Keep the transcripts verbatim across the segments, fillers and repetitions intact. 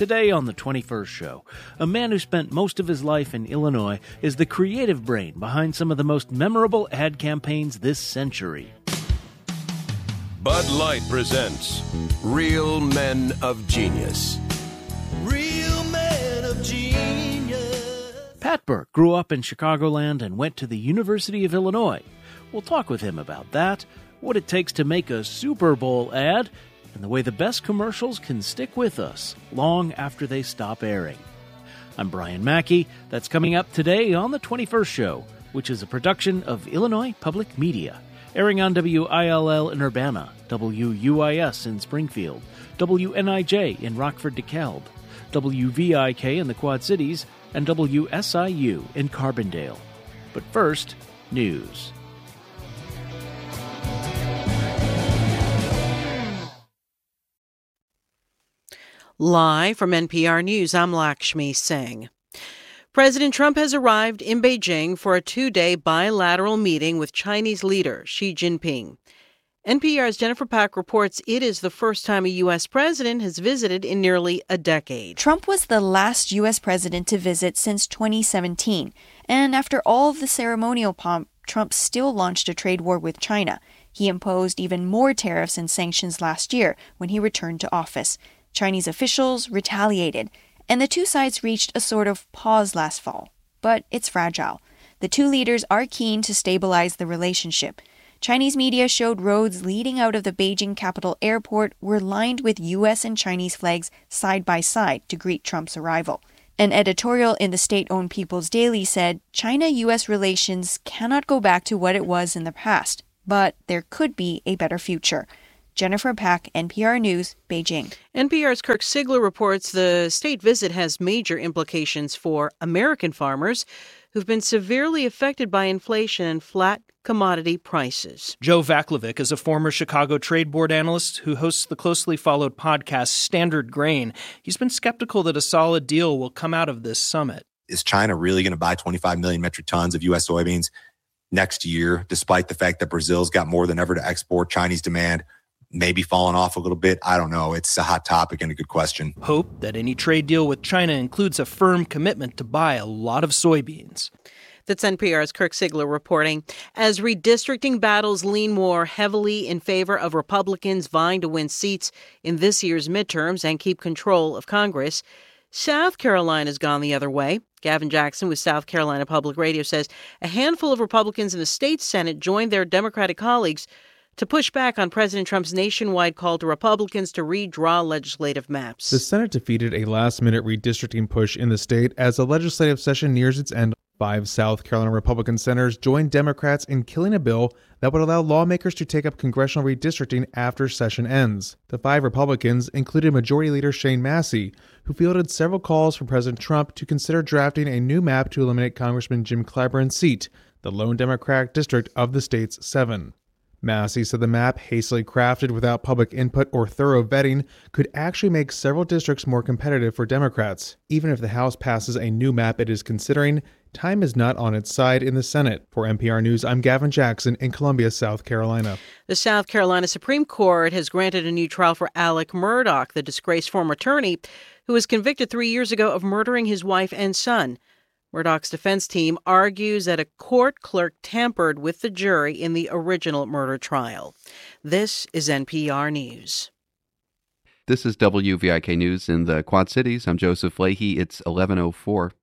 Today on the twenty-first Show, a man who spent most of his life in Illinois is the creative brain behind some of the most memorable ad campaigns this century. Bud Light presents Real Men of Genius. Real Men of Genius. Pat Burke grew up in Chicagoland and went to the University of Illinois. We'll talk with him about that, what it takes to make a Super Bowl ad, and the way the best commercials can stick with us long after they stop airing. I'm Brian Mackey. That's coming up today on the twenty-first Show, which is a production of Illinois Public Media, airing on W I L L in Urbana, W U I S in Springfield, W N I J in Rockford-DeKalb, W V I K in the Quad Cities, and W S I U in Carbondale. But first, news. Live from N P R News, I'm Lakshmi Singh. President Trump has arrived in Beijing for a two-day bilateral meeting with Chinese leader Xi Jinping. N P R's Jennifer Pack reports it is the first time a U S president has visited in nearly a decade. Trump was the last U S president to visit since twenty seventeen. And after all of the ceremonial pomp, Trump still launched a trade war with China. He imposed even more tariffs and sanctions last year when he returned to office. Chinese officials retaliated, and the two sides reached a sort of pause last fall. But it's fragile. The two leaders are keen to stabilize the relationship. Chinese media showed roads leading out of the Beijing Capital Airport were lined with U S and Chinese flags side by side to greet Trump's arrival. An editorial in the state-owned People's Daily said China-U S relations cannot go back to what it was in the past, but there could be a better future. Jennifer Pack, N P R News, Beijing. N P R's Kirk Sigler reports the state visit has major implications for American farmers who've been severely affected by inflation and flat commodity prices. Joe Vaclavic is a former Chicago Trade Board analyst who hosts the closely followed podcast Standard Grain. He's been skeptical that a solid deal will come out of this summit. Is China really going to buy twenty-five million metric tons of U S soybeans next year, despite the fact that Brazil's got more than ever to export? Chinese demand maybe falling off a little bit. I don't know. It's a hot topic and a good question. Hope that any trade deal with China includes a firm commitment to buy a lot of soybeans. That's N P R's Kirk Sigler reporting. As redistricting battles lean more heavily in favor of Republicans vying to win seats in this year's midterms and keep control of Congress, South Carolina's gone the other way. Gavin Jackson with South Carolina Public Radio says a handful of Republicans in the state Senate joined their Democratic colleagues to push back on President Trump's nationwide call to Republicans to redraw legislative maps. The Senate defeated a last-minute redistricting push in the state as the legislative session nears its end. Five South Carolina Republican senators joined Democrats in killing a bill that would allow lawmakers to take up congressional redistricting after session ends. The five Republicans included Majority Leader Shane Massey, who fielded several calls from President Trump to consider drafting a new map to eliminate Congressman Jim Clyburn's seat, the lone Democratic district of the state's seven. Massey said the map, hastily crafted without public input or thorough vetting, could actually make several districts more competitive for Democrats. Even if the House passes a new map it is considering, time is not on its side in the Senate. For N P R News, I'm Gavin Jackson in Columbia, South Carolina. The South Carolina Supreme Court has granted a new trial for Alec Murdaugh, the disgraced former attorney who was convicted three years ago of murdering his wife and son. Murdaugh's defense team argues that a court clerk tampered with the jury in the original murder trial. This is N P R News. This is W V I K News in the Quad Cities. I'm Joseph Leahy. It's eleven oh four.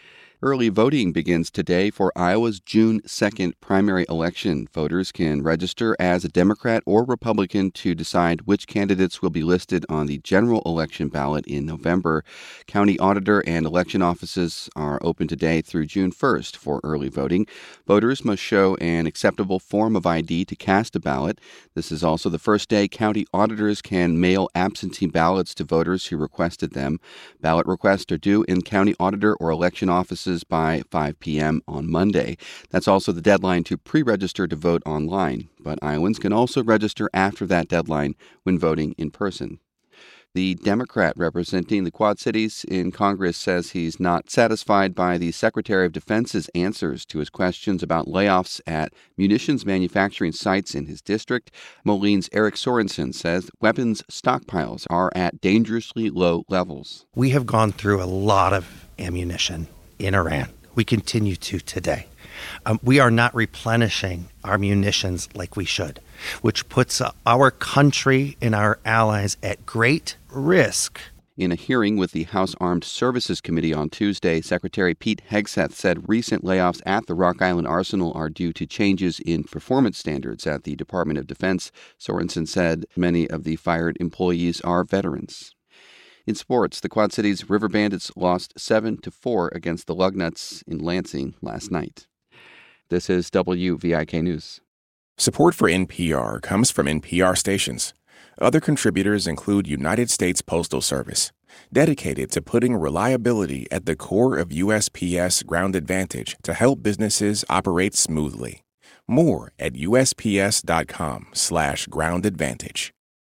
Early voting begins today for Iowa's June second primary election. Voters can register as a Democrat or Republican to decide which candidates will be listed on the general election ballot in November. County auditor and election offices are open today through June first for early voting. Voters must show an acceptable form of I D to cast a ballot. This is also the first day county auditors can mail absentee ballots to voters who requested them. Ballot requests are due in county auditor or election offices by five p.m. on Monday. That's also the deadline to pre-register to vote online, but Iowans can also register after that deadline when voting in person. The Democrat representing the Quad Cities in Congress says he's not satisfied by the Secretary of Defense's answers to his questions about layoffs at munitions manufacturing sites in his district. Moline's Eric Sorensen says weapons stockpiles are at dangerously low levels. We have gone through a lot of ammunition in Iran. We continue to today. Um, we are not replenishing our munitions like we should, which puts uh, our country and our allies at great risk. In a hearing with the House Armed Services Committee on Tuesday, Secretary Pete Hegseth said recent layoffs at the Rock Island Arsenal are due to changes in performance standards at the Department of Defense. Sorensen said many of the fired employees are veterans. In sports, the Quad Cities River Bandits lost seven to four against the Lugnuts in Lansing last night. This is W V I K News. Support for N P R comes from N P R stations. Other contributors include United States Postal Service, dedicated to putting reliability at the core of U S P S Ground Advantage to help businesses operate smoothly. More at usps.com slash ground advantage.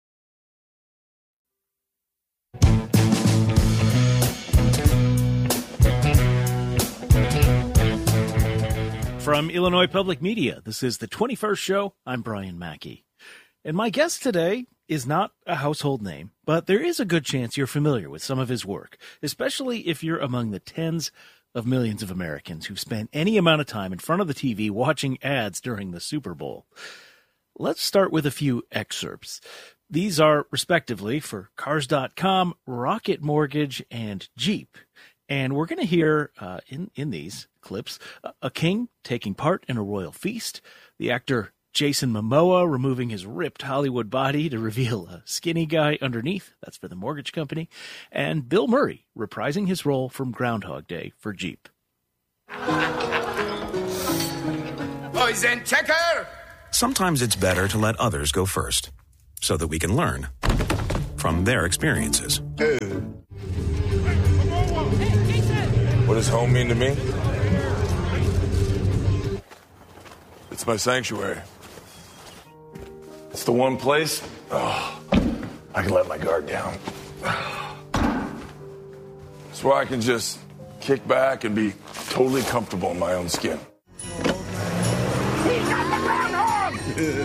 From Illinois Public Media, this is the twenty-first show. I'm Brian Mackey. And my guest today is not a household name, but there is a good chance you're familiar with some of his work, especially if you're among the tens of millions of Americans who've spent any amount of time in front of the T V watching ads during the Super Bowl. Let's start with a few excerpts. These are, respectively, for Cars dot com, Rocket Mortgage, and Jeep. And we're going to hear uh, in, in these clips a king taking part in a royal feast, the actor Jason Momoa removing his ripped Hollywood body to reveal a skinny guy underneath, that's for the mortgage company, and Bill Murray reprising his role from Groundhog Day for Jeep. Poison checker! Sometimes it's better to let others go first, so that we can learn from their experiences. Hey. What does home mean to me? It's my sanctuary. It's the one place oh, I can let my guard down. It's where I can just kick back and be totally comfortable in my own skin. He got the groundhog!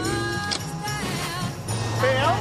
Phil?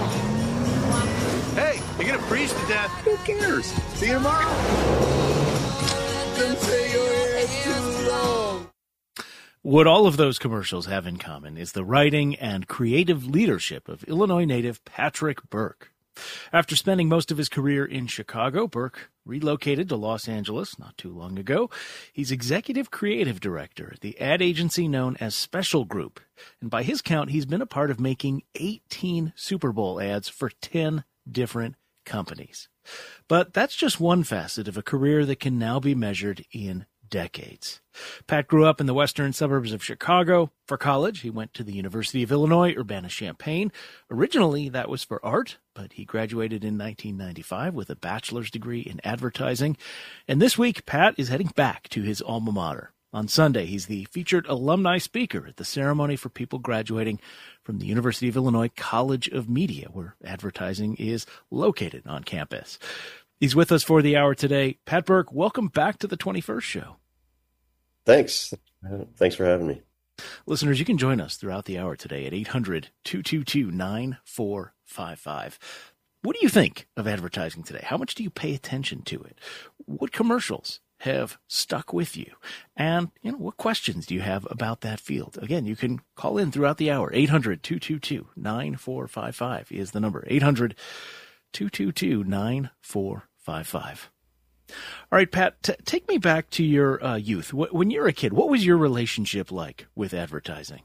Hey, you're gonna freeze to death. Who cares? See you tomorrow. Don't say your hair's too long. What all of those commercials have in common is the writing and creative leadership of Illinois native Patrick Burke. After spending most of his career in Chicago, Burke relocated to Los Angeles not too long ago. He's executive creative director at the ad agency known as Special Group. And by his count, he's been a part of making eighteen Super Bowl ads for ten different companies. But that's just one facet of a career that can now be measured in decades. Pat grew up in the western suburbs of Chicago. For college, he went to the University of Illinois, Urbana-Champaign. Originally, that was for art, but he graduated in nineteen ninety-five with a bachelor's degree in advertising. And this week, Pat is heading back to his alma mater. On Sunday, he's the featured alumni speaker at the ceremony for people graduating from the University of Illinois College of Media, where advertising is located on campus. He's with us for the hour today. Pat Burke, welcome back to the twenty-first show. Thanks. Thanks for having me. Listeners, you can join us throughout the hour today at eight hundred, two two two, nine four five five. What do you think of advertising today? How much do you pay attention to it? What commercials have stuck with you? And, you know, what questions do you have about that field? Again, you can call in throughout the hour. eight hundred, two two two, nine four five five is the number. eight hundred, two two two, nine four five five. All right, Pat, t- take me back to your uh, youth. W- when you were a kid, what was your relationship like with advertising?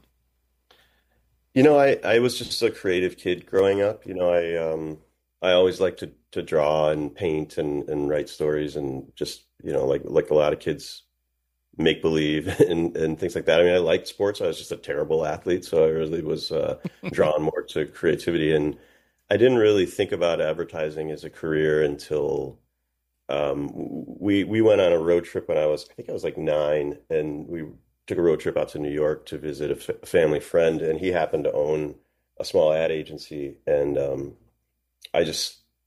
You know, I, I was just a creative kid growing up. You know, I um I always liked to, to draw and paint and, and write stories and just, you know, like like a lot of kids, make believe and, and things like that. I mean, I liked sports. I was just a terrible athlete, so I really was uh, drawn more to creativity. And I didn't really think about advertising as a career until um, we we went on a road trip when I was, I think I was like nine, and we took a road trip out to New York to visit a, f- a family friend, and he happened to own a small ad agency. And um, I just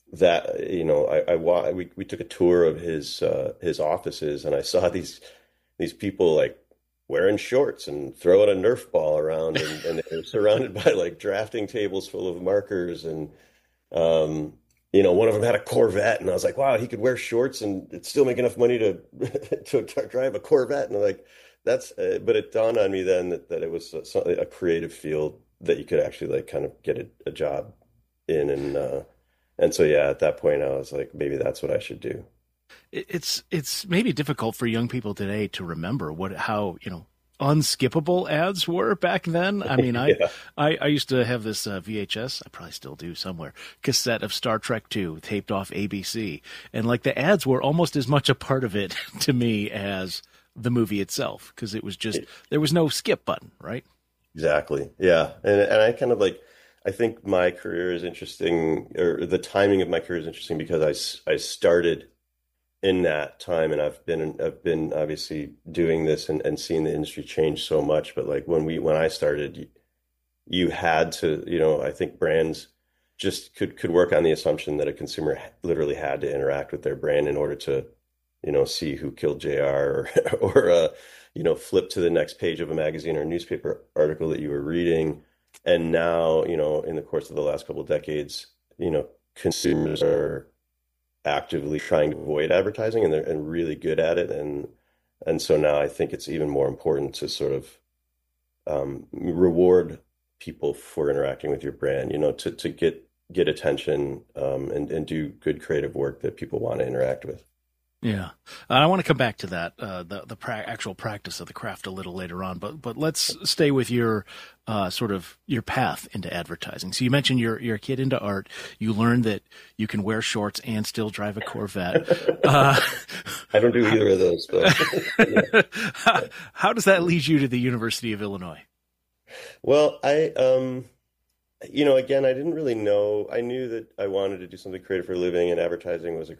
that, you know, I, I wa- we we took a tour of his uh, his offices, and I saw these these people like wearing shorts and throwing a Nerf ball around, and, and they were surrounded by like drafting tables full of markers, and um, you know, one of them had a Corvette, and I was like, wow, he could wear shorts and still make enough money to to, to drive a Corvette, and I'm like, that's. Uh, but it dawned on me then that, that it was a, a creative field that you could actually like kind of get a, a job in, and uh, and so yeah, at that point I was like, maybe that's what I should do. It's it's maybe difficult for young people today to remember what how you know unskippable ads were back then. I mean, I yeah. I, I used to have this uh, V H S, I probably still do somewhere, cassette of Star Trek two taped off A B C, and like the ads were almost as much a part of it to me as the movie itself, because it was just there was no skip button, right? Exactly. Yeah, and and I kind of like. I think my career is interesting, or the timing of my career is interesting, because I, I started in that time, and I've been I've been obviously doing this and, and seeing the industry change so much. But like when we when I started, you, you had to, you know, I think brands just could could work on the assumption that a consumer literally had to interact with their brand in order to, you know, see who killed J R, or or uh, you know, flip to the next page of a magazine or newspaper article that you were reading. And now, you know, in the course of the last couple of decades, you know, consumers are actively trying to avoid advertising, and they're and really good at it. And and so now I think it's even more important to sort of um, reward people for interacting with your brand, you know, to, to get get attention um, and, and do good creative work that people want to interact with. Yeah, uh, I want to come back to that, uh, the the pra- actual practice of the craft a little later on, but but let's stay with your uh, sort of your path into advertising. So you mentioned you're you're a kid into art. You learned that you can wear shorts and still drive a Corvette. Uh, I don't do either of those. But, yeah. how, how does that lead you to the University of Illinois? Well, I um. You know, again, I didn't really know. I knew that I wanted to do something creative for a living, and advertising was a